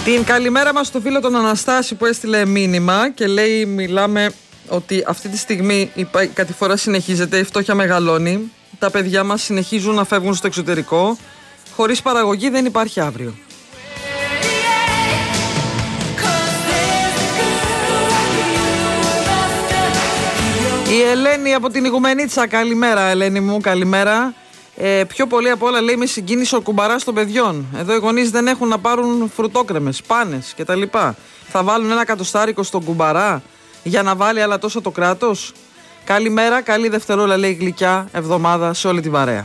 Την καλημέρα μας στο φίλο τον Αναστάση που έστειλε μήνυμα και λέει: μιλάμε ότι αυτή τη στιγμή η κατηφορά συνεχίζεται, η φτώχεια μεγαλώνει, τα παιδιά μας συνεχίζουν να φεύγουν στο εξωτερικό, χωρίς παραγωγή δεν υπάρχει αύριο. Η Ελένη από την Ιγουμενίτσα, καλημέρα Ελένη μου, καλημέρα. Πιο πολύ απ' όλα λέει: με συγκίνησε ο κουμπαράς των παιδιών. Εδώ οι γονείς δεν έχουν να πάρουν φρουτόκρεμες, πάνες κτλ. Θα βάλουν ένα κατοστάρικο στον κουμπαρά για να βάλει άλλα τόσα το κράτος. Καλημέρα, καλή Δευτερόλα λέει γλυκιά εβδομάδα σε όλη την παρέα.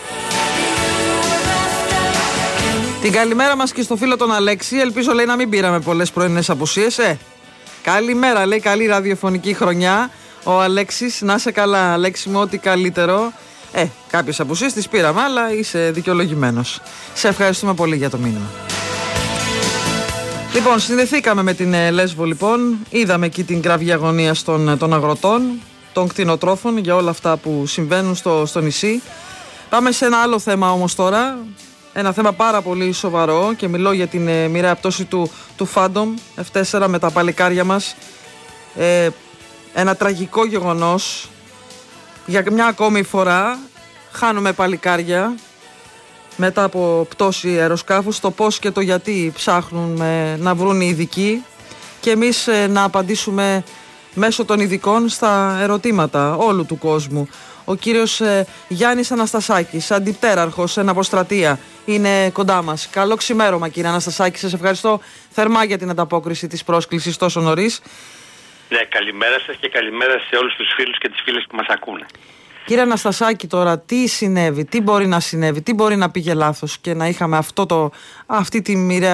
Την καλημέρα μας και στο φίλο τον Αλέξη. Ελπίζω λέει να μην πήραμε πολλές πρωινές απουσίες. Καλημέρα λέει, καλή ραδιοφωνική χρονιά. Ο Αλέξης, να σε καλά Αλέξη μου, ό,τι καλύτερο. Κάποιες απουσίες τις πήραμε, αλλά είσαι δικαιολογημένος. Σε ευχαριστούμε πολύ για το μήνυμα. Λοιπόν, συνδεθήκαμε με την Λέσβο λοιπόν. Είδαμε εκεί την κραυγή αγωνίας των αγροτών, των κτηνοτρόφων για όλα αυτά που συμβαίνουν στο νησί. Πάμε σε ένα άλλο θέμα όμως τώρα. Ένα θέμα πάρα πολύ σοβαρό και μιλώ για την μοιραία πτώση του Phantom F4 με τα παλικάρια μας. Ένα τραγικό γεγονός. Για μια ακόμη φορά χάνουμε παλικάρια μετά από πτώση αεροσκάφους. Το πώς και το γιατί ψάχνουν να βρουν οι ειδικοί και εμείς να απαντήσουμε μέσω των ειδικών στα ερωτήματα όλου του κόσμου. Ο κύριος Γιάννης Αναστασάκης, αντιπτέραρχος εν αποστρατεία, είναι κοντά μας. Καλό ξημέρωμα κύριε Αναστασάκη, σας ευχαριστώ θερμά για την ανταπόκριση της πρόσκλησης τόσο νωρίς. Ναι, καλημέρα σας και καλημέρα σε όλους τους φίλους και τις φίλες που μας ακούνε. Κύριε Αναστασάκη, τώρα τι συνέβη, τι μπορεί να συνέβη, τι μπορεί να πήγε λάθος και να είχαμε αυτή τη μοιραία